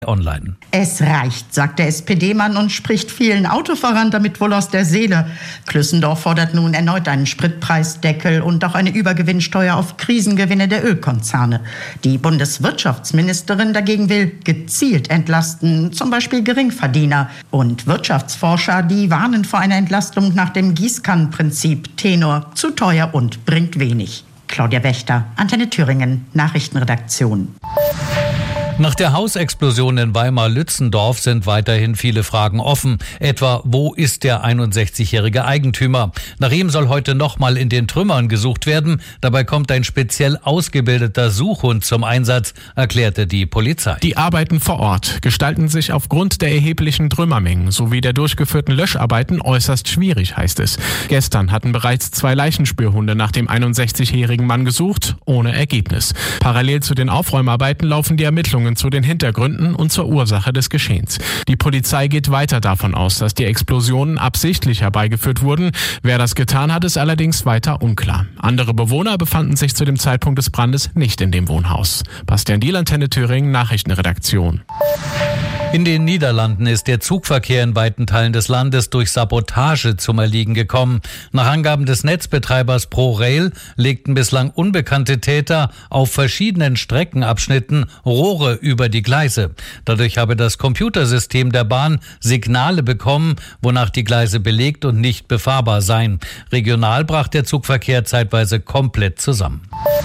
Online. Es reicht, sagt der SPD-Mann und spricht vielen Autofahrern damit wohl aus der Seele. Klüssendorf fordert nun erneut einen Spritpreisdeckel und auch eine Übergewinnsteuer auf Krisengewinne der Ölkonzerne. Die Bundeswirtschaftsministerin dagegen will gezielt entlasten, zum Beispiel Geringverdiener. Und Wirtschaftsforscher, die warnen vor einer Entlastung nach dem Gießkannenprinzip. Tenor, zu teuer und bringt wenig. Claudia Wächter, Antenne Thüringen, Nachrichtenredaktion. Nach der Hausexplosion in Weimar-Lützendorf sind weiterhin viele Fragen offen. Etwa, wo ist der 61-jährige Eigentümer? Nach ihm soll heute nochmal in den Trümmern gesucht werden. Dabei kommt ein speziell ausgebildeter Suchhund zum Einsatz, erklärte die Polizei. Die Arbeiten vor Ort gestalten sich aufgrund der erheblichen Trümmermengen sowie der durchgeführten Löscharbeiten äußerst schwierig, heißt es. Gestern hatten bereits 2 Leichenspürhunde nach dem 61-jährigen Mann gesucht, ohne Ergebnis. Parallel zu den Aufräumarbeiten laufen die Ermittlungen zu den Hintergründen und zur Ursache des Geschehens. Die Polizei geht weiter davon aus, dass die Explosionen absichtlich herbeigeführt wurden. Wer das getan hat, ist allerdings weiter unklar. Andere Bewohner befanden sich zu dem Zeitpunkt des Brandes nicht in dem Wohnhaus. Bastian Diel, Antenne Thüringen, Nachrichtenredaktion. In den Niederlanden ist der Zugverkehr in weiten Teilen des Landes durch Sabotage zum Erliegen gekommen. Nach Angaben des Netzbetreibers ProRail legten bislang unbekannte Täter auf verschiedenen Streckenabschnitten Rohre über die Gleise. Dadurch habe das Computersystem der Bahn Signale bekommen, wonach die Gleise belegt und nicht befahrbar seien. Regional brach der Zugverkehr zeitweise komplett zusammen.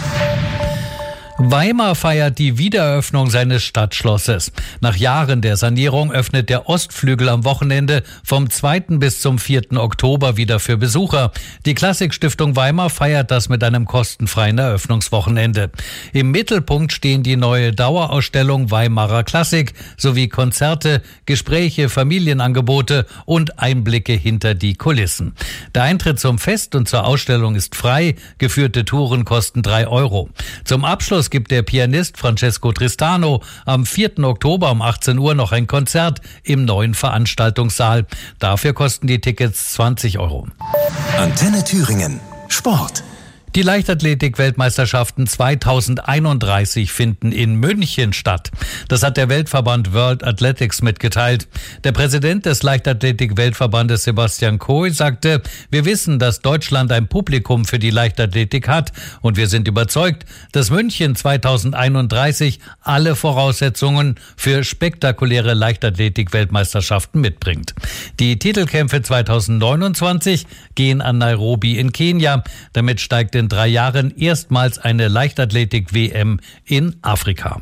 Weimar feiert die Wiedereröffnung seines Stadtschlosses. Nach Jahren der Sanierung öffnet der Ostflügel am Wochenende vom 2. bis zum 4. Oktober wieder für Besucher. Die Klassikstiftung Weimar feiert das mit einem kostenfreien Eröffnungswochenende. Im Mittelpunkt stehen die neue Dauerausstellung Weimarer Klassik sowie Konzerte, Gespräche, Familienangebote und Einblicke hinter die Kulissen. Der Eintritt zum Fest und zur Ausstellung ist frei. Geführte Touren kosten 3 €. Zum Abschluss gibt der Pianist Francesco Tristano am 4. Oktober um 18 Uhr noch ein Konzert im neuen Veranstaltungssaal. Dafür kosten die Tickets 20 €. Antenne Thüringen. Sport. Die Leichtathletik-Weltmeisterschaften 2031 finden in München statt. Das hat der Weltverband World Athletics mitgeteilt. Der Präsident des Leichtathletik-Weltverbandes Sebastian Coe sagte, wir wissen, dass Deutschland ein Publikum für die Leichtathletik hat und wir sind überzeugt, dass München 2031 alle Voraussetzungen für spektakuläre Leichtathletik-Weltmeisterschaften mitbringt. Die Titelkämpfe 2029 gehen an Nairobi in Kenia. Damit steigt in 3 Jahren erstmals eine Leichtathletik-WM in Afrika.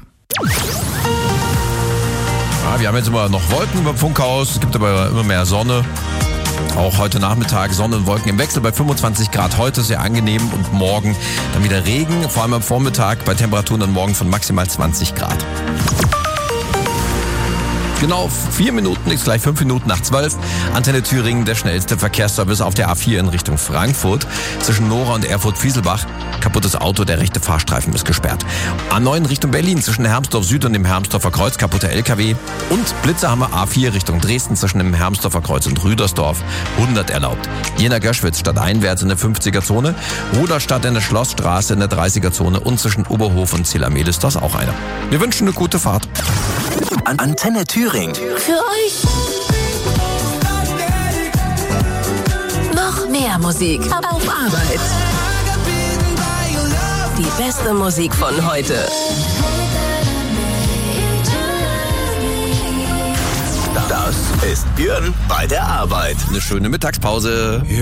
Ja, wir haben jetzt immer noch Wolken über dem Funkhaus, es gibt aber immer mehr Sonne. Auch heute Nachmittag Sonne und Wolken im Wechsel bei 25 Grad. Heute sehr angenehm und morgen dann wieder Regen, vor allem am Vormittag bei Temperaturen dann morgen von maximal 20 Grad. Genau 4 Minuten, ist gleich 5 Minuten nach 12. Antenne Thüringen, der schnellste Verkehrsservice auf der A4 in Richtung Frankfurt. Zwischen Nora und Erfurt-Fieselbach. Kaputtes Auto, der rechte Fahrstreifen ist gesperrt. A9 Richtung Berlin, zwischen Hermsdorf Süd und dem Hermsdorfer Kreuz, kaputter LKW. Und Blitzer haben wir A4 Richtung Dresden, zwischen dem Hermsdorfer Kreuz und Rüdersdorf. 100 erlaubt. Jena-Göschwitz stadteinwärts in der 50er-Zone. Rudolstadt in der Schlossstraße in der 30er-Zone. Und zwischen Oberhof und Zillermehl ist das auch einer. Wir wünschen eine gute Fahrt. Antenne Thüringen. Für euch. Noch mehr Musik auf Arbeit. Die beste Musik von heute. Das ist Björn bei der Arbeit. Eine schöne Mittagspause.